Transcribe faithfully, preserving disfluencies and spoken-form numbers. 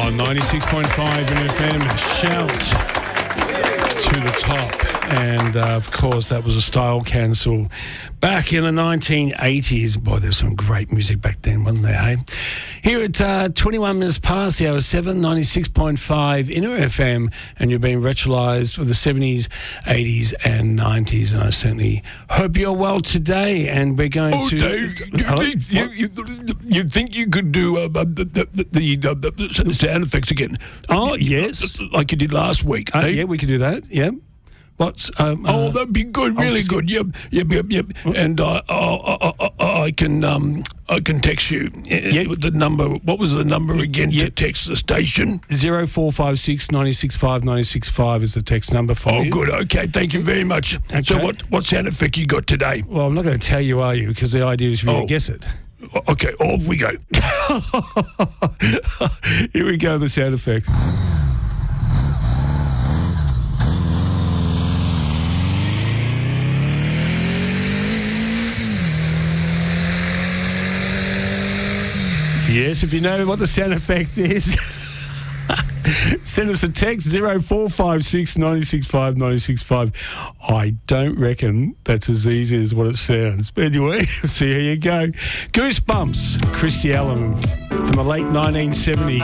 on ninety-six point five N F M. Shout to the top. And, uh, of course, that was a style cancel back in the nineteen eighties. Boy, there's some great music back then, wasn't there, hey? Here at uh, twenty-one minutes past the hour seven, ninety-six point five Inner F M, and you're being retrolised with the seventies, eighties and nineties. And I certainly hope you're well today. And we're going oh, to... Dave, you, think, you, you, you think you could do uh, the, the, the, the, the sound effects again? Oh, yes. Like you did last week. Uh, eh? yeah, we could do that, yeah. What's um, oh, uh, that'd be good, really good. Yep, yep, yep, yep. And uh, I, I, I, I can, um, I can text you. Yep. With the number. What was the number again yep. to text the station? Zero four five six ninety six five ninety six five is the text number for oh, you. Oh, good. Okay, thank you very much. Okay. So, what, what sound effect you got today? Well, I'm not going to tell you, are you? Because the idea is for you oh. to guess it. Okay, off we go. Here we go. The sound effect. Yes, if you know what the sound effect is, send us a text, zero four five six ninety six five ninety six five. I don't reckon that's as easy as what it sounds. But anyway, so here you go. Goosebumps, Christy Allen from the late nineteen seventies.